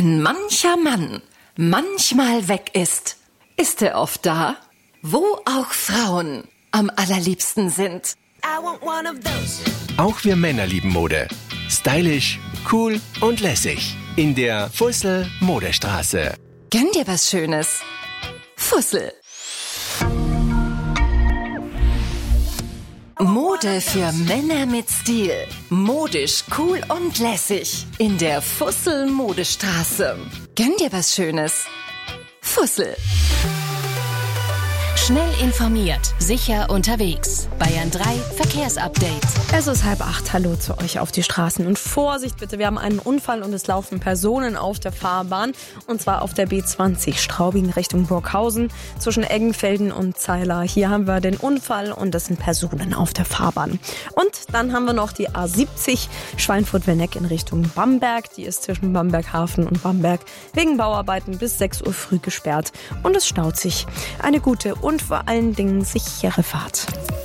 Wenn mancher Mann manchmal weg ist, ist er oft da, wo auch Frauen am allerliebsten sind. Auch wir Männer lieben Mode. Stylisch, cool und lässig. In der Fussel Modestraße. Gönn dir was Schönes. Fussel. Mode für Männer mit Stil. Modisch, cool und lässig. In der Fussel Modestraße. Gönn dir was Schönes. Fussel. Schnell informiert, sicher unterwegs. Bayern 3 Verkehrsupdate. Es ist 7:30. Hallo zu euch auf die Straßen. Und Vorsicht bitte, wir haben einen Unfall und es laufen Personen auf der Fahrbahn. Und zwar auf der B20 Straubing Richtung Burghausen zwischen Eggenfelden und Zeiler. Hier haben wir den Unfall und es sind Personen auf der Fahrbahn. Und dann haben wir noch die A70 Schweinfurt-Werneck in Richtung Bamberg. Die ist zwischen Bamberg-Hafen und Bamberg wegen Bauarbeiten bis 6 Uhr früh gesperrt. Und es staut sich. Eine gute und vor allen Dingen sichere Fahrt.